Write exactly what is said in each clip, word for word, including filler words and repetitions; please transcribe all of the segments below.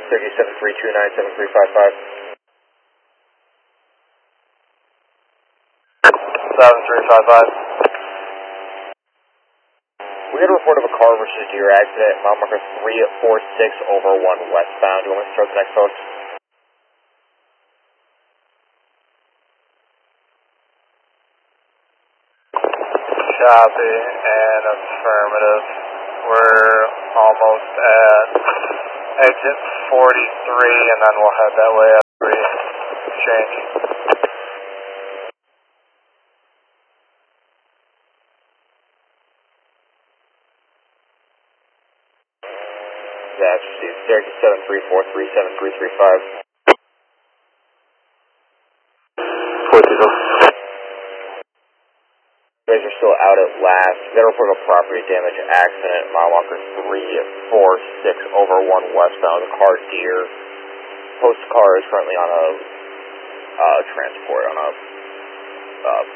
Syracuse seven three two nine seven three five five. seven three five five. We got a report of a car versus deer accident, mile marker three four six over one westbound. Do you want me to start the next post? Copy and affirmative. We're almost at exit forty-three, and then we'll head that way after we change. That's Syracuse seven three four three seven three three five. four zero. You guys are still out at last. We got a report of a property damage accident, mile marker three four six over one westbound. The car deer. Post car is currently on a uh, transport on a. Uh,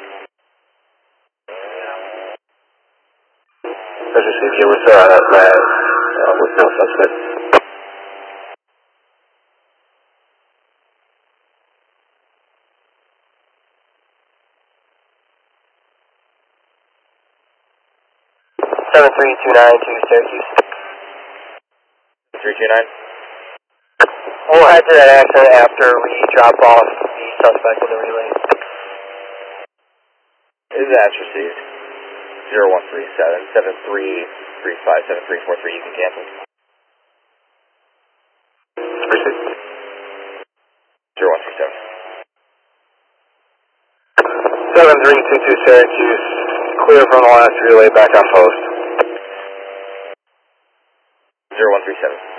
Let's just see if you were still out at last uh, with no suspect. seven three two nine to Syracuse. three two nine? We'll head to that accident after we drop off the suspect in the relay. Is that received? zero one three seven seven three three five seven three four three. You can cancel. Received. zero one three seven. seven three two two Syracuse. Clear from the last relay back on post. zero one three seven.